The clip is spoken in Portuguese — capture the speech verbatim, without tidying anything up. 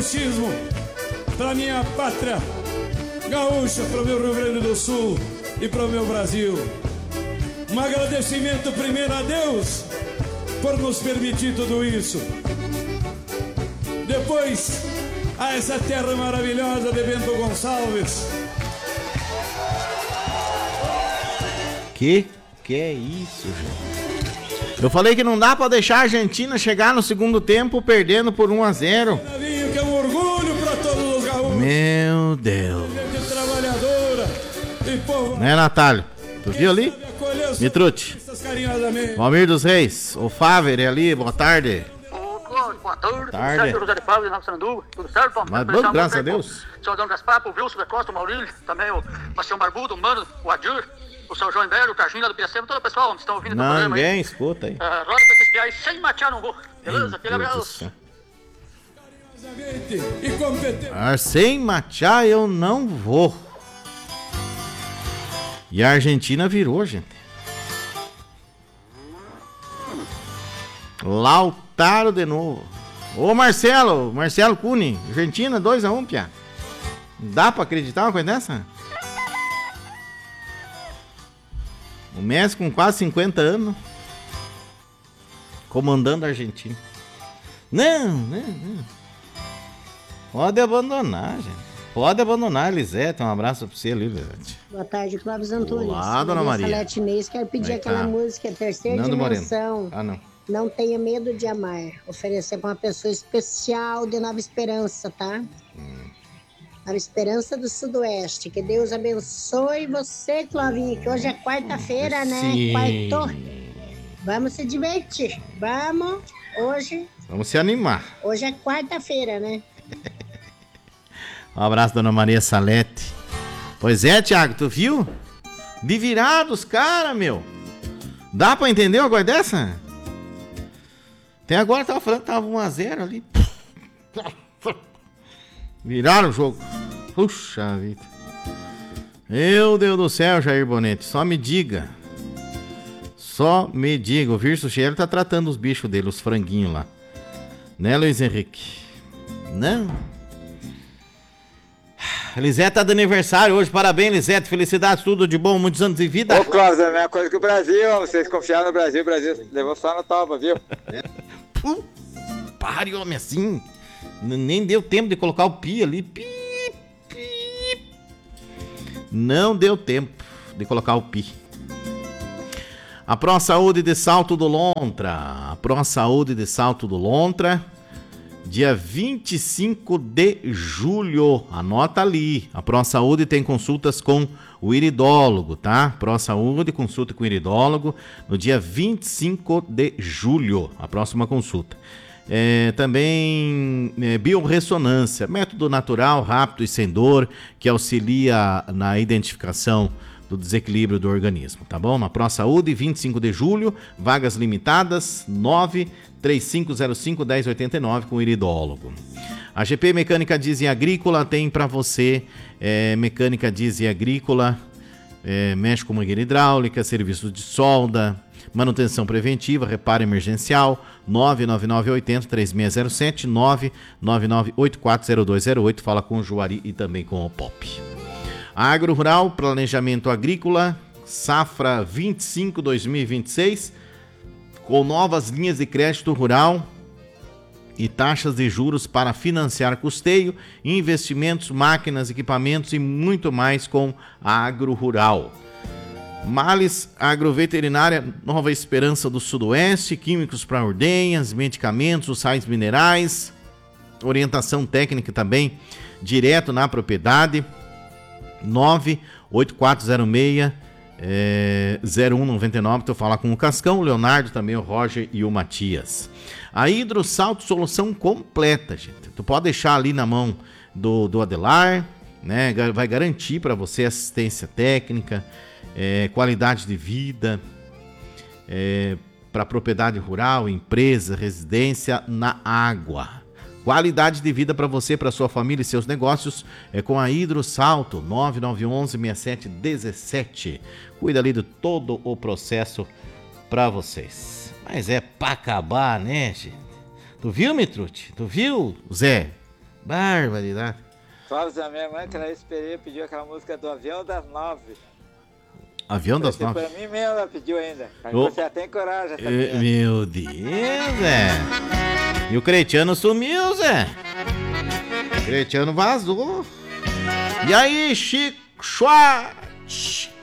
gauchismo, para minha pátria gaúcha, para o meu Rio Grande do Sul e para o meu Brasil. Um agradecimento primeiro a Deus por nos permitir tudo isso. Depois a essa terra maravilhosa de Bento Gonçalves. Que que é isso, gente? Eu falei que não dá pra deixar a Argentina chegar no segundo tempo perdendo por um a zero. Que é um orgulho pra todos os gaúchos. Meu Deus. Gente trabalhadora e povo. Né, Natália? Tu viu ali? Mitrute. Valmir dos Reis. O Faver é ali, boa tarde. Boa tarde. Tarde. Tudo certo, José de Fábio, de Nova Sanduva. Tudo certo, Tom? Mas bom, graças a Deus. O senhor Dom Gaspar, o Wilson da Costa, o Maurílio, também o Marcelo Barbudo, o Mano, o Adir, o seu João Velho, o Targinho do Piracema, todo o pessoal que estão ouvindo o programa aí. Ninguém escuta aí. Uh, roda pra esses piais sem matear no gol. Beleza? Aquele abraço. Ah, sem matear eu não vou. E a Argentina virou, gente. Lautaro de novo. Ô Marcelo, Marcelo Cuni, Argentina dois a um, piá. Dá pra acreditar uma coisa dessa? O Messi com quase cinquenta anos comandando a Argentina. Não, não, não. Pode abandonar, gente. Pode abandonar, Elisete. Um abraço pra você ali, Elisete. Boa tarde, Clóvis Antunes. Olá, dona Maria. Salete Inês, quero pedir Aí aquela tá. música, Terceira Nando Dimensão. Moreno. Ah, não. Não tenha medo de amar. Oferecer pra uma pessoa especial de Nova Esperança, tá? Hum. Nova Esperança do Sudoeste. Que Deus abençoe você, Clovinho, que hoje é quarta-feira, né? Sim. Quarto. Vamos se divertir. Vamos. Hoje, Vamos se animar. hoje é quarta-feira, né? Um abraço, dona Maria Salete. Pois é, Thiago, tu viu? De virado os caras, meu. Dá pra entender uma coisa dessa? Até agora tava falando que tava um a zero ali. Viraram o jogo. Puxa vida. Meu Deus do céu, Jair Bonete. Só me diga. Só me diga. O Virso Cheiro tá tratando os bichos dele, os franguinhos lá. Né, Luiz Henrique? Não. Lisete tá de aniversário hoje, parabéns, Lisete, felicidades, tudo de bom, muitos anos de vida. Ô, Cláudio, é a mesma coisa que o Brasil, vocês confiaram no Brasil, o Brasil levou só na toba, viu? Pum, pare, homem, assim, N- nem deu tempo de colocar o pi ali, pi, pi. Não deu tempo de colocar o pi. A Pro Saúde de Salto do Lontra, a Pro Saúde de Salto do Lontra, dia vinte e cinco de julho, anota ali. A Pro Saúde tem consultas com o iridólogo, tá? Pro Saúde, consulta com o iridólogo no dia vinte e cinco de julho, a próxima consulta. É, também é, biorressonância, método natural, rápido e sem dor, que auxilia na identificação do desequilíbrio do organismo, tá bom? Na Pro Saúde, vinte e cinco de julho, vagas limitadas, nove três cinco zero cinco um zero oito nove com o iridólogo. A G P Mecânica Diesel Agrícola tem para você é, mecânica diesel agrícola, é, mexe com mangueira hidráulica, serviços de solda, manutenção preventiva, reparo emergencial, nove nove nove oito zero três seis zero sete, nove nove nove oito quatro zero dois zero oito, fala com o Juari e também com o Pop. Agro Rural, Planejamento Agrícola, safra vinte e cinco dois mil e vinte e seis, com novas linhas de crédito rural e taxas de juros para financiar custeio, investimentos, máquinas, equipamentos e muito mais com a Agro Rural. Males Agroveterinária Nova Esperança do Sudoeste, químicos para ordenhas, medicamentos, sais minerais, orientação técnica também, direto na propriedade, nove oito quatro zero seis É, zero um nove nove, tu fala com o Cascão, o Leonardo, também o Roger e o Matias. A Hidrosalto, solução completa, gente. Tu pode deixar ali na mão do, do Adelar, né? Vai garantir para você assistência técnica, é, qualidade de vida, é, para propriedade rural, empresa, residência na água. Qualidade de vida para você, para sua família e seus negócios é com a Hidrosalto, nove nove um um seis sete um sete. Cuida ali de todo o processo para vocês. Mas é para acabar, né, gente? Tu viu, Mitrute? Tu viu, Zé? Barbaridade. Clóvis, a minha mãe, que ela esperei, pediu aquela música do Avião das Nove. Avião das Pra Nove? mim mesmo ela pediu ainda. Mas Ô. você já tem coragem, Eh, sabia? Meu Deus, Zé. E o Cretiano sumiu, Zé. O Cretiano vazou. E aí, Chico Schwartz?